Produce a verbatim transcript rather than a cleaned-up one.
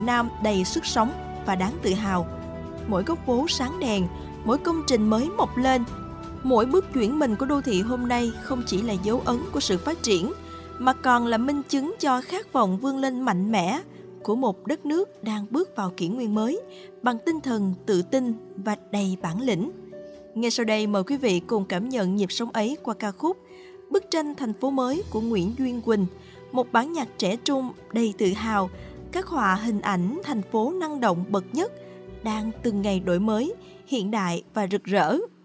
Nam đầy sức sống và đáng tự hào. Mỗi góc phố sáng đèn, mỗi công trình mới mọc lên, mỗi bước chuyển mình của đô thị hôm nay không chỉ là dấu ấn của sự phát triển, mà còn là minh chứng cho khát vọng vươn lên mạnh mẽ của một đất nước đang bước vào kỷ nguyên mới bằng tinh thần tự tin và đầy bản lĩnh. Ngay sau đây mời quý vị cùng cảm nhận nhịp sống ấy qua ca khúc Bức tranh thành phố mới của Nguyễn Duyên Quỳnh, một bản nhạc trẻ trung đầy tự hào, khắc họa hình ảnh thành phố năng động bậc nhất, đang từng ngày đổi mới, hiện đại và rực rỡ.